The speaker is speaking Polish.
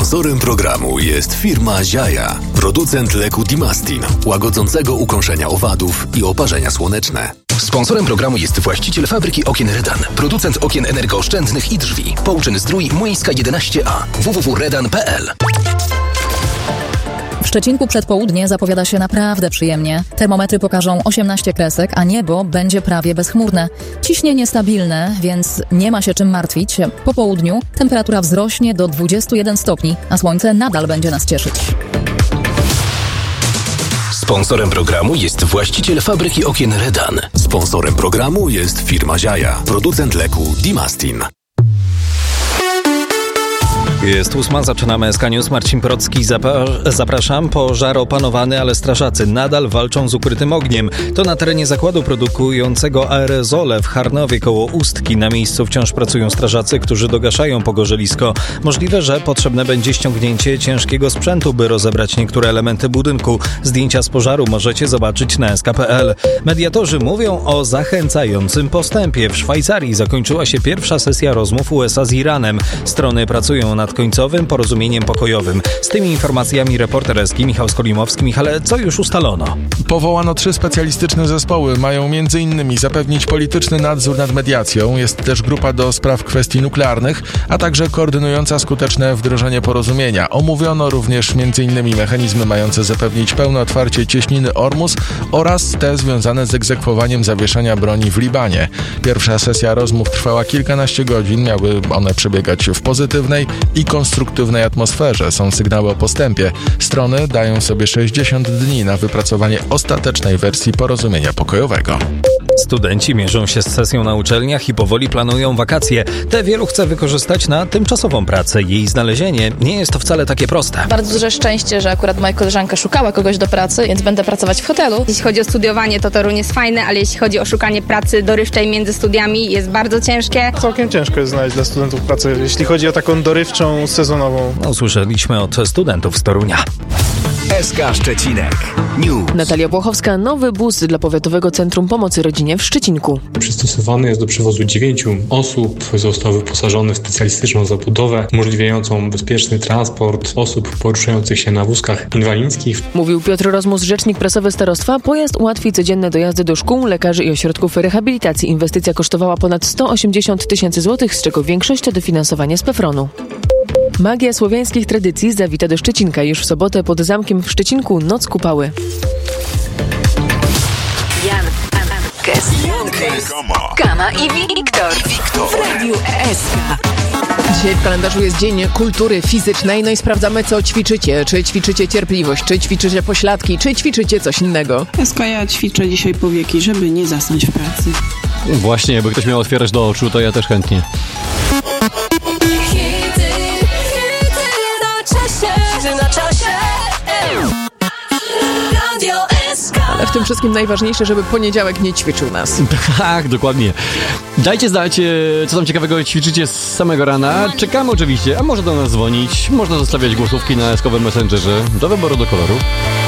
Sponsorem programu jest firma Ziaja, producent leku Dimastin, łagodzącego ukąszenia owadów i oparzenia słoneczne. Sponsorem programu jest właściciel fabryki okien Redan, producent okien energooszczędnych i drzwi. Połczyn-Zdrój, Młyńska 11a, www.redan.pl. W Szczecinku przed południe zapowiada się naprawdę przyjemnie. Termometry pokażą 18 kresek, a niebo będzie prawie bezchmurne. Ciśnienie stabilne, więc nie ma się czym martwić. Po południu temperatura wzrośnie do 21 stopni, a słońce nadal będzie nas cieszyć. Sponsorem programu jest właściciel fabryki okien Redan. Sponsorem programu jest firma Ziaja, producent leku Dimastin. Jest 8, zaczynamy SK News. Marcin Procki, zapraszam. Pożar opanowany, ale strażacy nadal walczą z ukrytym ogniem. To na terenie zakładu produkującego aerozole w Harnowie koło Ustki. Na miejscu wciąż pracują strażacy, którzy dogaszają pogorzelisko. Możliwe, że potrzebne będzie ściągnięcie ciężkiego sprzętu, by rozebrać niektóre elementy budynku. Zdjęcia z pożaru możecie zobaczyć na sk.pl. Mediatorzy mówią o zachęcającym postępie. W Szwajcarii zakończyła się pierwsza sesja rozmów USA z Iranem. Strony pracują nad końcowym porozumieniem pokojowym. Z tymi informacjami reporter SK Michał Skolimowski. Michale, co już ustalono? Powołano 3 specjalistyczne zespoły. Mają m.in. zapewnić polityczny nadzór nad mediacją. Jest też grupa do spraw kwestii nuklearnych, a także koordynująca skuteczne wdrożenie porozumienia. Omówiono również m.in. mechanizmy mające zapewnić pełne otwarcie cieśniny Ormus oraz te związane z egzekwowaniem zawieszenia broni w Libanie. Pierwsza sesja rozmów trwała kilkanaście godzin. Miały one przebiegać w pozytywnej i konstruktywnej atmosferze. Są sygnały o postępie. Strony dają sobie 60 dni na wypracowanie ostatecznej wersji porozumienia pokojowego. Studenci mierzą się z sesją na uczelniach i powoli planują wakacje. Te wielu chce wykorzystać na tymczasową pracę. Jej znalezienie nie jest to wcale takie proste. Bardzo duże szczęście, że akurat moja koleżanka szukała kogoś do pracy, więc będę pracować w hotelu. Jeśli chodzi o studiowanie, to Toruń jest fajny, ale jeśli chodzi o szukanie pracy dorywczej między studiami, jest bardzo ciężkie. Całkiem ciężko jest znaleźć dla studentów pracę, jeśli chodzi o taką dorywczą, sezonową. Usłyszeliśmy od studentów z Torunia. SK Szczecinek News. Natalia Błochowska, nowy bus dla Powiatowego Centrum Pomocy Rodzinie w Szczecinku. Przystosowany jest do przewozu 9 osób. Został wyposażony w specjalistyczną zabudowę umożliwiającą bezpieczny transport osób poruszających się na wózkach inwalidzkich. Mówił Piotr Rozmus, rzecznik prasowy starostwa. Pojazd ułatwi codzienne dojazdy do szkół, lekarzy i ośrodków rehabilitacji. Inwestycja kosztowała ponad 180 tysięcy złotych, z czego większość to dofinansowanie z PFRON-u. Magia słowiańskich tradycji zawita do Szczecinka. Już w sobotę pod zamkiem w Szczecinku Noc Kupały. Jan, Kama i Wiktor w Radiu SK. Dzisiaj w kalendarzu jest Dzień Kultury Fizycznej. No i sprawdzamy, co ćwiczycie. Czy ćwiczycie cierpliwość, czy ćwiczycie pośladki, czy ćwiczycie coś innego? Ja ćwiczę dzisiaj powieki, żeby nie zasnąć w pracy. Właśnie, jakby ktoś miał otwierać do oczu, to ja też chętnie. Ale w tym wszystkim najważniejsze, żeby poniedziałek nie ćwiczył nas. Tak, dokładnie. Dajcie znać, co tam ciekawego ćwiczycie z samego rana. Czekamy oczywiście, a można do nas dzwonić, można zostawiać głosówki na SK-owym Messengerze do wyboru do koloru.